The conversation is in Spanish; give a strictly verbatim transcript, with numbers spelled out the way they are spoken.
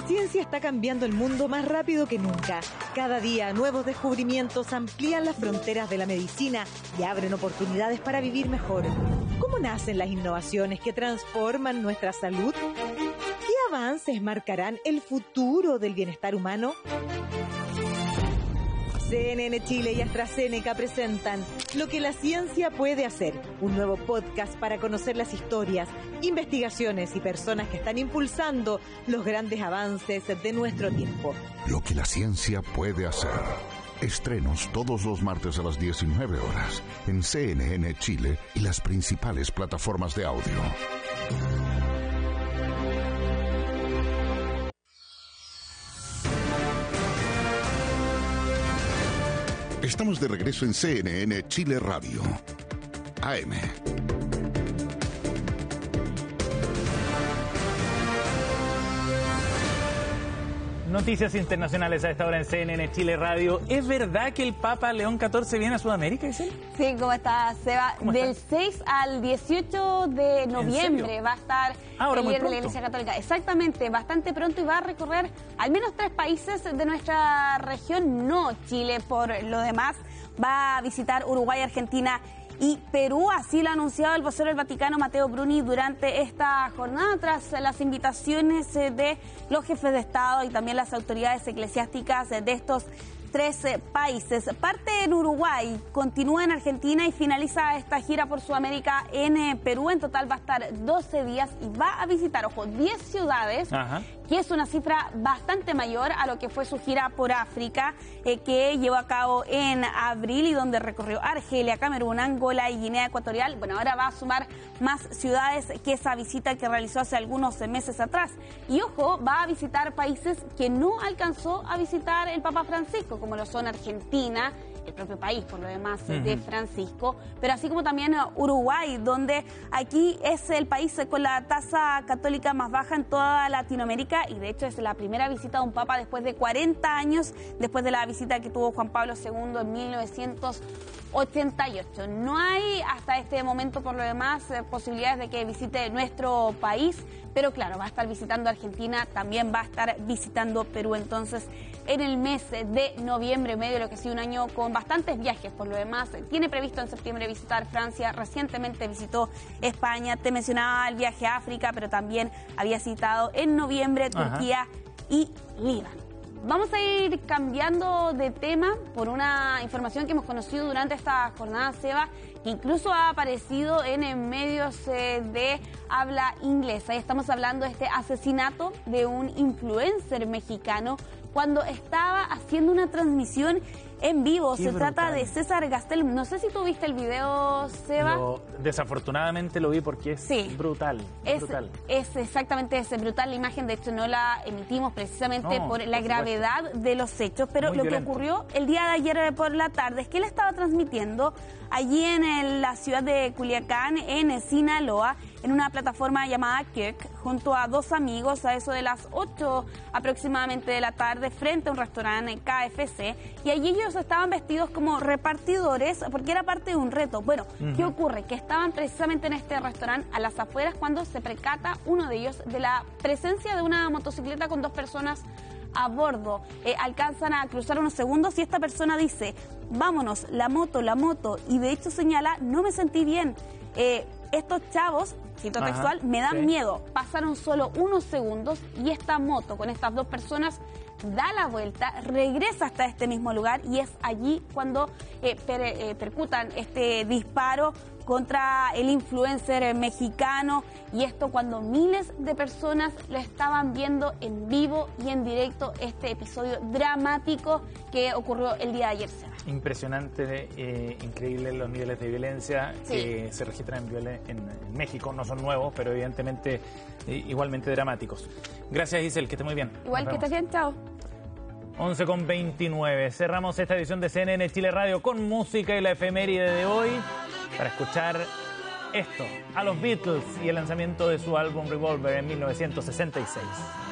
ciencia está cambiando el mundo más rápido que nunca. Cada día, nuevos descubrimientos amplían las fronteras de la medicina y abren oportunidades para vivir mejor. ¿Cómo nacen las innovaciones que transforman nuestra salud? ¿Qué avances marcarán el futuro del bienestar humano? C N N Chile y AstraZeneca presentan Lo que la ciencia puede hacer, un nuevo podcast para conocer las historias, investigaciones y personas que están impulsando los grandes avances de nuestro tiempo. Lo que la ciencia puede hacer. Estrenos todos los martes a las diecinueve horas en C N N Chile y las principales plataformas de audio. Estamos de regreso en C N N Chile Radio. A M. Noticias internacionales a esta hora en C N N Chile Radio. ¿Es verdad que el Papa León catorce viene a Sudamérica, Isel? Sí, ¿cómo estás, Seba? ¿Cómo Del estás? seis al dieciocho de noviembre va a estar Ahora el muy líder de la pronto. Iglesia Católica. Exactamente, bastante pronto, y va a recorrer al menos tres países de nuestra región, no Chile por lo demás. Va a visitar Uruguay, Argentina y Perú. Así lo ha anunciado el vocero del Vaticano, Matteo Bruni, durante esta jornada, tras las invitaciones de los jefes de Estado y también las autoridades eclesiásticas de estos tres países. Parte en Uruguay, continúa en Argentina y finaliza esta gira por Sudamérica en eh, Perú. En total va a estar doce días y va a visitar, ojo, diez ciudades. Ajá. Que es una cifra bastante mayor a lo que fue su gira por África, eh, que llevó a cabo en abril y donde recorrió Argelia, Camerún, Angola y Guinea Ecuatorial. Bueno, ahora va a sumar más ciudades que esa visita que realizó hace algunos meses atrás. Y ojo, va a visitar países que no alcanzó a visitar el Papa Francisco, como lo son Argentina, el propio país, por lo demás, uh-huh. de Francisco, pero así como también Uruguay, donde aquí es el país con la tasa católica más baja en toda Latinoamérica, y de hecho es la primera visita de un papa después de cuarenta años, después de la visita que tuvo Juan Pablo segundo en mil novecientos ochenta y ocho. No hay hasta este momento, por lo demás, eh, posibilidades de que visite nuestro país, pero claro, va a estar visitando Argentina, también va a estar visitando Perú. Entonces, en el mes de noviembre, medio de lo que ha sido un año con bastantes viajes, por lo demás, tiene previsto en septiembre visitar Francia, recientemente visitó España, te mencionaba el viaje a África, pero también había citado en noviembre Turquía Ajá. y Líbano. Vamos a ir cambiando de tema por una información que hemos conocido durante esta jornada, Seba, que incluso ha aparecido en medios eh, de habla inglesa. Y estamos hablando de este asesinato de un influencer mexicano cuando estaba haciendo una transmisión en vivo. Qué Se brutal. Trata de César Gastel. No sé si tú viste el video, Seba. Lo, desafortunadamente lo vi porque es sí. brutal. Es, brutal. es exactamente esa brutal la imagen. De hecho, no la emitimos precisamente no, por la por gravedad supuesto. de los hechos. Pero Muy lo violento. que ocurrió el día de ayer por la tarde es que él estaba transmitiendo allí en el, la ciudad de Culiacán, en Sinaloa, en una plataforma llamada Kirk, junto a dos amigos, a eso de las ocho aproximadamente de la tarde, frente a un restaurante K F C, y allí ellos estaban vestidos como repartidores, porque era parte de un reto. Bueno, uh-huh. ¿qué ocurre? Que estaban precisamente en este restaurante a las afueras cuando se percata uno de ellos de la presencia de una motocicleta con dos personas a bordo. Eh, alcanzan a cruzar unos segundos y esta persona dice: vámonos, la moto, la moto, y de hecho señala: no me sentí bien. Eh, estos chavos, cito Ajá, textual, me dan sí. miedo. Pasaron solo unos segundos y esta moto con estas dos personas da la vuelta, regresa hasta este mismo lugar, y es allí cuando eh, per, eh, percutan este disparo contra el influencer mexicano, y esto cuando miles de personas lo estaban viendo en vivo y en directo, este episodio dramático que ocurrió el día de ayer. Impresionante, eh, increíble los niveles de violencia sí. que se registran en, violen en, en México. No son nuevos, pero evidentemente eh, igualmente dramáticos. Gracias, Isel, que esté muy bien. Igual que estés bien, chao. once con veintinueve. Cerramos esta edición de C N N Chile Radio con música y la efeméride de hoy para escuchar esto, a los Beatles y el lanzamiento de su álbum Revolver en mil novecientos sesenta y seis.